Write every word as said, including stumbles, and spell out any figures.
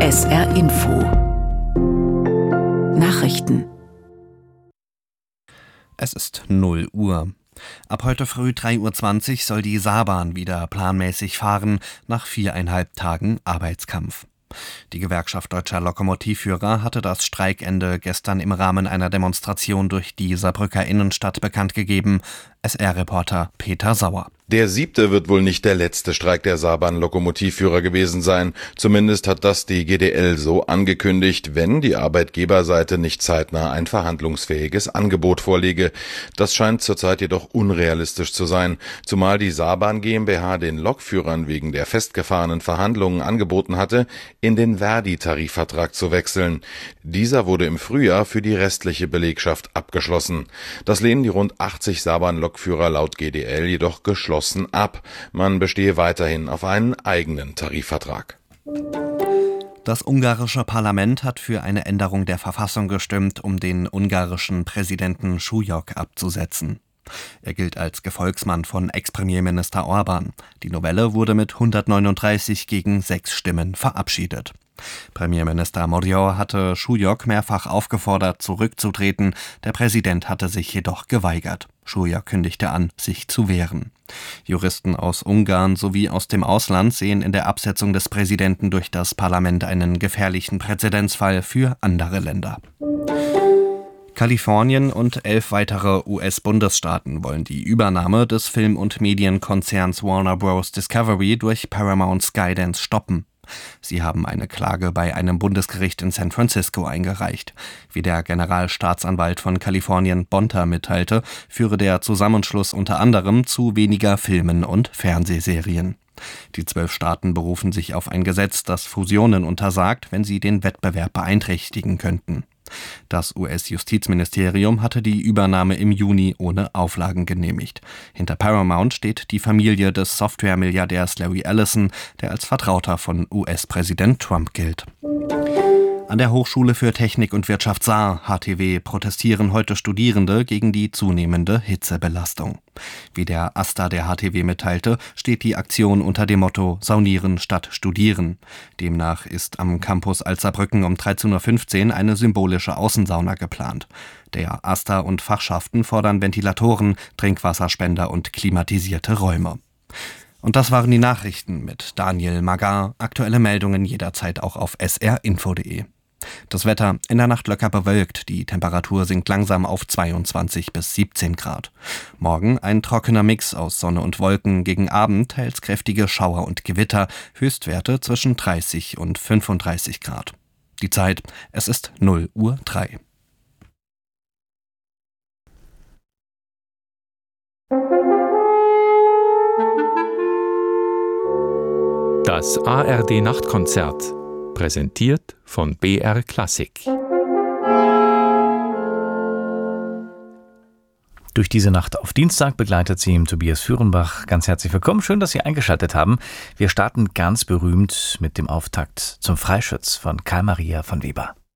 S R Info Nachrichten. Es ist null Uhr. Ab heute früh drei Uhr zwanzig soll die Saarbahn wieder planmäßig fahren, nach viereinhalb Tagen Arbeitskampf. Die Gewerkschaft Deutscher Lokomotivführer hatte das Streikende gestern im Rahmen einer Demonstration durch die Saarbrücker Innenstadt bekannt gegeben. S R-Reporter Peter Sauer. Der siebte wird wohl nicht der letzte Streik der Saarbahn-Lokomotivführer gewesen sein. Zumindest hat das die G D L so angekündigt, wenn die Arbeitgeberseite nicht zeitnah ein verhandlungsfähiges Angebot vorlege. Das scheint zurzeit jedoch unrealistisch zu sein, zumal die Saarbahn GmbH den Lokführern wegen der festgefahrenen Verhandlungen angeboten hatte, in den Verdi-Tarifvertrag zu wechseln. Dieser wurde im Frühjahr für die restliche Belegschaft abgeschlossen. Das lehnen die rund achtzig Saarbahn-Lokführer laut G D L jedoch geschlossen ab. Man bestehe weiterhin auf einen eigenen Tarifvertrag. Das ungarische Parlament hat für eine Änderung der Verfassung gestimmt, um den ungarischen Präsidenten Súlyog abzusetzen. Er gilt als Gefolgsmann von Ex-Premierminister Orbán. Die Novelle wurde mit hundertneununddreißig gegen sechs Stimmen verabschiedet. Premierminister Magyar hatte Súlyog mehrfach aufgefordert, zurückzutreten. Der Präsident hatte sich jedoch geweigert. Súlyog kündigte an, sich zu wehren. Juristen aus Ungarn sowie aus dem Ausland sehen in der Absetzung des Präsidenten durch das Parlament einen gefährlichen Präzedenzfall für andere Länder. Kalifornien und elf weitere U S-Bundesstaaten wollen die Übernahme des Film- und Medienkonzerns Warner Bros. Discovery durch Paramount Skydance stoppen. Sie haben eine Klage bei einem Bundesgericht in San Francisco eingereicht. Wie der Generalstaatsanwalt von Kalifornien Bonta mitteilte, führe der Zusammenschluss unter anderem zu weniger Filmen und Fernsehserien. Die zwölf Staaten berufen sich auf ein Gesetz, das Fusionen untersagt, wenn sie den Wettbewerb beeinträchtigen könnten. Das U S-Justizministerium hatte die Übernahme im Juni ohne Auflagen genehmigt. Hinter Paramount steht die Familie des Software-Milliardärs Larry Ellison, der als Vertrauter von U S-Präsident Trump gilt. An der Hochschule für Technik und Wirtschaft Saar, H T W, protestieren heute Studierende gegen die zunehmende Hitzebelastung. Wie der AStA der H T W mitteilte, steht die Aktion unter dem Motto Saunieren statt Studieren. Demnach ist am Campus Alzerbrücken um dreizehn Uhr fünfzehn eine symbolische Außensauna geplant. Der AStA und Fachschaften fordern Ventilatoren, Trinkwasserspender und klimatisierte Räume. Und das waren die Nachrichten mit Daniel Magar. Aktuelle Meldungen jederzeit auch auf s r info punkt d e. Das Wetter: in der Nacht locker bewölkt, die Temperatur sinkt langsam auf zweiundzwanzig bis siebzehn Grad. Morgen ein trockener Mix aus Sonne und Wolken, gegen Abend teils kräftige Schauer und Gewitter, Höchstwerte zwischen dreißig und fünfunddreißig Grad. Die Zeit: es ist null Uhr drei. Das A R D-Nachtkonzert, präsentiert von B R Klassik. Durch diese Nacht auf Dienstag begleitet sie Tobias Führenbach. Ganz herzlich willkommen, schön, dass Sie eingeschaltet haben. Wir starten ganz berühmt mit dem Auftakt zum Freischütz von Karl Maria von Weber.